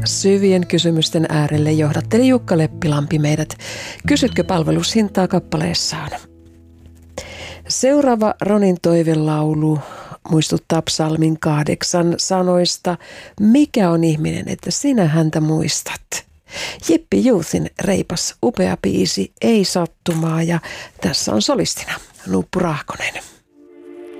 syvien kysymysten äärelle johdatteli Jukka Leppilampi meidät Kysytkö palvelushintaa kappaleessaan. Seuraava Ronin toivelaulu muistuttaa psalmin 8 sanoista. Mikä on ihminen, että sinä häntä muistat? Jippi Youthin reipas, upea biisi, ei sattumaa, ja tässä on solistina Nuppu Rahkonen.